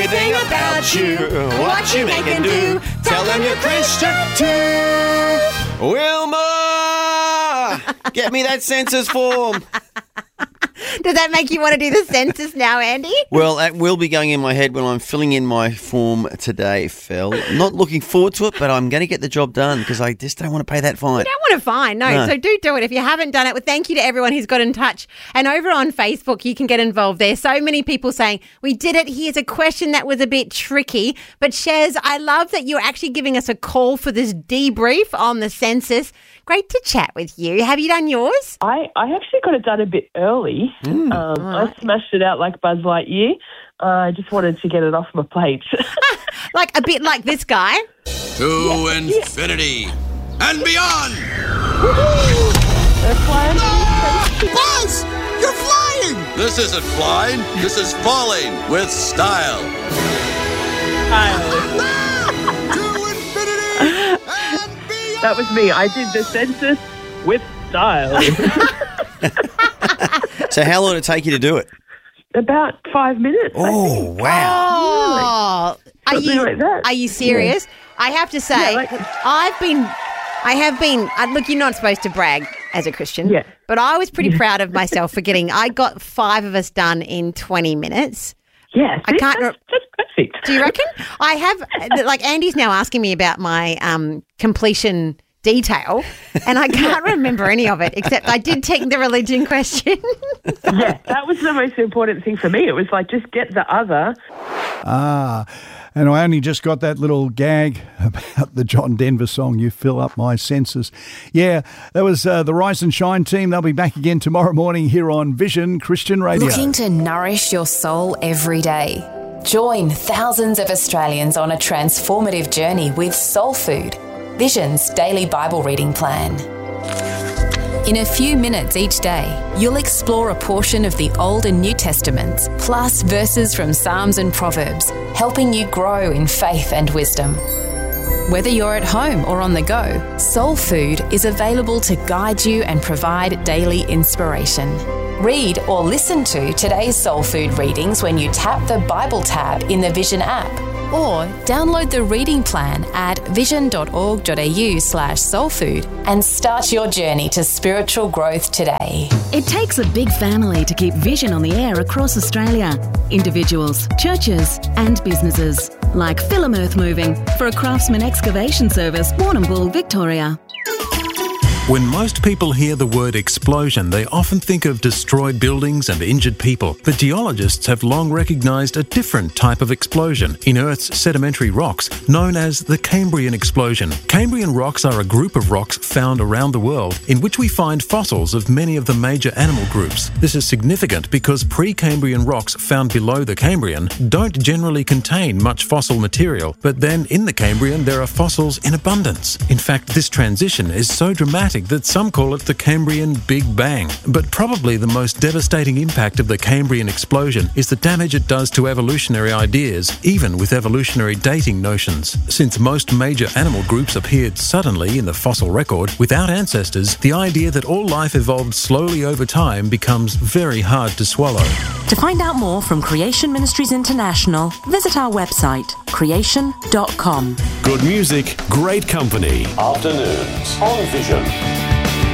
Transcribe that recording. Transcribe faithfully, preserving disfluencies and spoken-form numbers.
everything about you, what you make and do. Tell them you're Christian too. Wilma, get me that census form. Does that make you want to do the census now, Andy? Well, that will be going in my head when I'm filling in my form today, Phil. Not looking forward to it, but I'm going to get the job done because I just don't want to pay that fine. You don't want to fine, no, no. So do do it if you haven't done it. Well, thank you to everyone who's got in touch. And over on Facebook, you can get involved there. So many people saying, we did it. Here's a question that was a bit tricky. But Shez, I love that you're actually giving us a call for this debrief on the census. Great to chat with you. Have you done yours? I, I actually got it done a bit early. Mm. Um, right. I smashed it out like Buzz Lightyear. Uh, I just wanted to get it off my plate. Like a bit like this guy. To yeah. infinity yeah. and beyond. They're flying. No! Buzz! You're flying! This isn't flying. This is falling with style. To infinity and beyond. That was me. I did the census with style. So how long did it take you to do it? About five minutes. Oh, wow. Oh, are you, like that. are you serious? Yeah. I have to say, yeah, like, I've been, I have been, uh, look, you're not supposed to brag as a Christian, yeah. but I was pretty proud of myself for getting, I got five of us done in twenty minutes. Yeah, see, I can't. That's, that's perfect. Do you reckon? I have, like Andy's now asking me about my um, completion detail, and I can't remember any of it, except I did take the religion question. Yeah, that was the most important thing for me. It was like, just get the other. Ah, and I only just got that little gag about the John Denver song, You Fill Up My Census. Yeah, that was uh, the Rise and Shine team. They'll be back again tomorrow morning here on Vision Christian Radio. Looking to nourish your soul every day? Join thousands of Australians on a transformative journey with Soul Food, Vision's daily Bible reading plan. In a few minutes each day, you'll explore a portion of the Old and New Testaments, plus verses from Psalms and Proverbs, helping you grow in faith and wisdom. Whether you're at home or on the go, Soul Food is available to guide you and provide daily inspiration. Read or listen to today's Soul Food readings when you tap the Bible tab in the Vision app, or download the reading plan at vision.org.au slash soulfood and start your journey to spiritual growth today. It takes a big family to keep Vision on the air across Australia. Individuals, churches and businesses, like Philem Earth Moving for a Craftsman Excavation Service, Warrnambool, Victoria. When most people hear the word explosion, they often think of destroyed buildings and injured people. But geologists have long recognised a different type of explosion in Earth's sedimentary rocks, known as the Cambrian explosion. Cambrian rocks are a group of rocks found around the world in which we find fossils of many of the major animal groups. This is significant because pre-Cambrian rocks found below the Cambrian don't generally contain much fossil material, but then in the Cambrian there are fossils in abundance. In fact, this transition is so dramatic that some call it the Cambrian Big Bang. But probably the most devastating impact of the Cambrian explosion is the damage it does to evolutionary ideas, even with evolutionary dating notions. Since most major animal groups appeared suddenly in the fossil record without ancestors, the idea that all life evolved slowly over time becomes very hard to swallow. To find out more from Creation Ministries International, visit our website, creation dot com. Good music, great company. Afternoons on Vision.